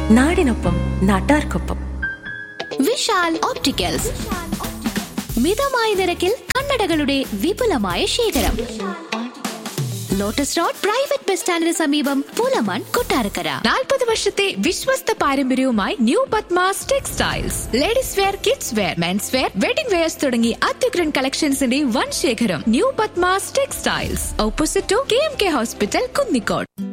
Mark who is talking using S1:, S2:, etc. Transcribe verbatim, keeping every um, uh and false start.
S1: നാടിനൊപ്പം നാട്ടാർക്കൊപ്പം.
S2: വിശാൽ ഓപ്റ്റിക്കൽസ്, മിതമായ നിരക്കിൽ കണ്ണടകളുടെ വിപുലമായ ശേഖരം. ലോട്ടസ് റോഡ് പ്രൈവറ്റ് ബസ് സ്റ്റാൻഡിന് സമീപം, പൂലമാൻ, കൊട്ടാരക്കര.
S3: നാൽപ്പത് വർഷത്തെ വിശ്വസ്ത പാരമ്പര്യവുമായി new Padmas textiles. Ladies wear, kids wear, men's wear, wedding wears തുടങ്ങി അത്യുഗ്രൻ കളക്ഷൻസിന്റെ വൻ ശേഖരം. New Padmas textiles, opposite to K M K hospital, Kunnicode.